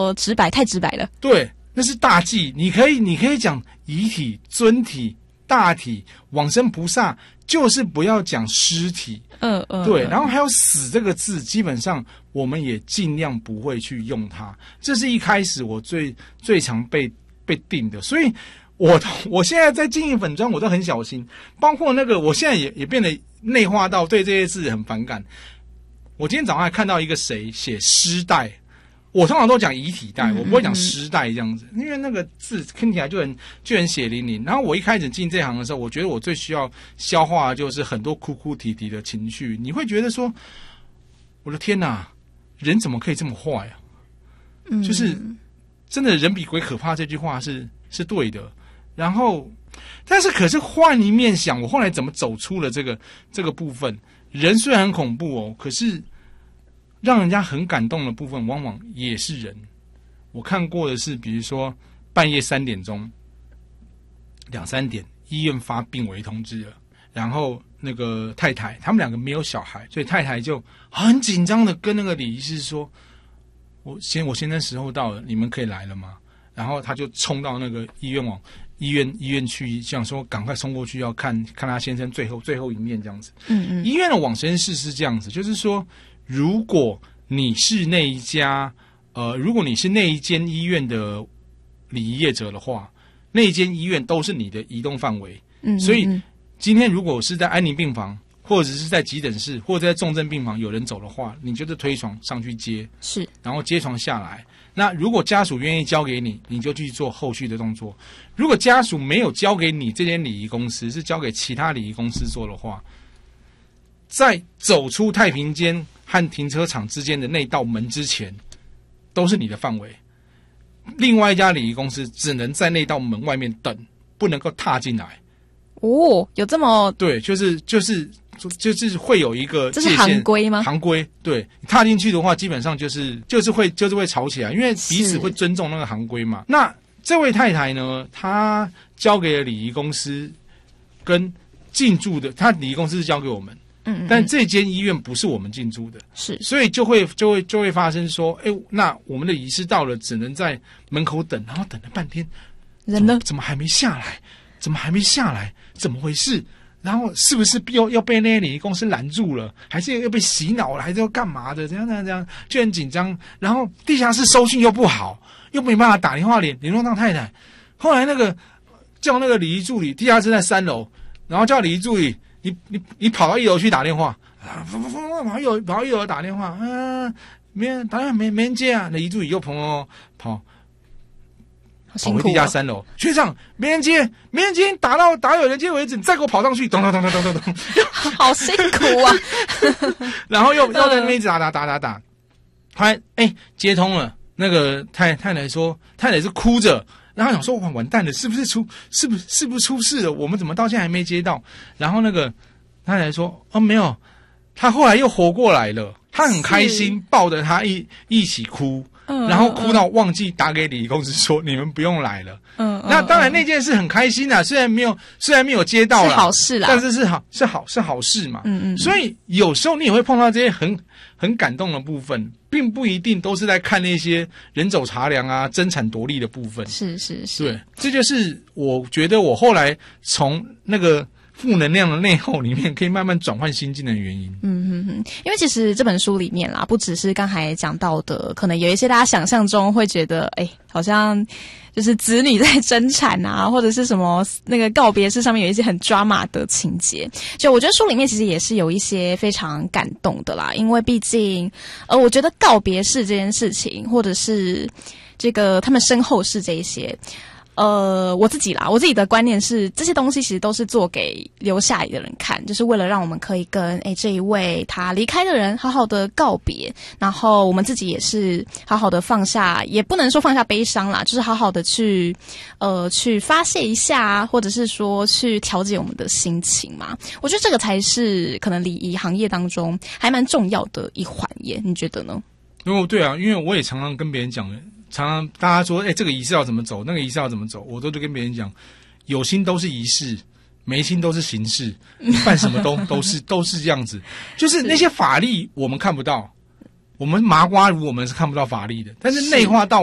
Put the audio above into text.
说直白，太直白了。 对，那是大忌。你可以讲遗体、尊体、大体、往生菩萨，就是不要讲尸体。对，然后还有死这个字，基本上我们也尽量不会去用它。这是一开始我最常被定的，所以我现在在经营粉专，我都很小心，包括那个我现在也变得内化到对这些字很反感。我今天早上还看到一个谁写尸袋，我通常都讲遗体袋，我不会讲尸袋这样子，因为那个字听起来就很血淋淋。然后我一开始进这行的时候，我觉得我最需要消化的就是很多哭哭啼啼的情绪。你会觉得说，我的天哪，人怎么可以这么坏啊？就是真的人比鬼可怕这句话是对的。然后，但是可是换一面想，我后来怎么走出了这个部分？人虽然很恐怖哦，可是让人家很感动的部分，往往也是人。我看过的是，比如说半夜3点钟、2、3点，医院发病危通知了，然后那个太太他们2个没有小孩，所以太太就很紧张的跟那个李医师说：“我现在时候到了，你们可以来了吗？”然后他就冲到那个医院去，想说赶快冲过去要看他先生最后一面这样子。医院的往生室是这样子，就是说，如果你是那一间医院的礼仪业者的话，那一间医院都是你的移动范围。所以今天如果是在安宁病房，或者是在急诊室，或者在重症病房有人走的话，你就是推床上去接，是，然后接床下来。那如果家属愿意交给你，你就去做后续的动作。如果家属没有交给你这间礼仪公司，是交给其他礼仪公司做的话，在走出太平间和停车场之间的那道门之前，都是你的范围。另外一家礼仪公司只能在那道门外面等，不能够踏进来。哦，有这么对，就是会有一个界限，这是行规吗？行规，对，你踏进去的话，基本上就是会吵起来，因为彼此会尊重那个行规嘛。那这位太太呢，她交给了礼仪公司，跟进驻的，她礼仪公司是交给我们，但这间医院不是我们进驻的，是，所以就会发生说，那我们的仪式到了，只能在门口等，然后等了半天，人呢？怎么还没下来？怎么回事？然后是不是要被那些礼仪公司拦住了，还是要被洗脑了，还是要干嘛的？这样就很紧张。然后地下室收讯又不好，又没办法打电话联络到太太。后来叫那个礼仪助理，地下室在3楼，然后叫礼仪助理，你跑到1楼去打电话，跑1楼打电话，没人接啊。礼仪助理又跑回地下3楼，学长没人接，打有人接为止，你再给我跑上去，咚，好辛苦啊！然后又在那边一直打，后来接通了，那个太太说，太太是哭着，然后想说完蛋了，是不是出事了？我们怎么到现在还没接到？然后那个太太说没有，他后来又活过来了，他很开心，抱着他一起哭。然后哭到忘记打给礼仪公司说你们不用来了。那当然那件事很开心啊，虽然没有接到啦，是好事啦，但是是好事嘛。所以有时候你也会碰到这些很感动的部分，并不一定都是在看那些人走茶凉啊、争产夺利的部分。是，对，这就是我觉得我后来从那个负能量的内耗里面可以慢慢转换心境的原因。因为其实这本书里面啦，不只是刚才讲到的，可能有一些大家想象中会觉得好像就是子女在争产啊，或者是什么那个告别式上面有一些很drama的情节，就我觉得书里面其实也是有一些非常感动的啦。因为毕竟我觉得告别式这件事情，或者是这个他们身后事这一些，我自己的观念是，这些东西其实都是做给留下来的人看，就是为了让我们可以跟这一位他离开的人好好的告别，然后我们自己也是好好的放下，也不能说放下悲伤啦，就是好好的去发泄一下，或者是说去调节我们的心情嘛。我觉得这个才是可能礼仪行业当中还蛮重要的一环耶，你觉得呢？ 对啊，因为我也常常跟别人讲，常常大家说这个仪式要怎么走，那个仪式要怎么走，我都跟别人讲，有心都是仪式，没心都是形式，你办什么都是这样子。就是那些法力我们看不到，我们麻瓜如我们是看不到法力的，但是内化到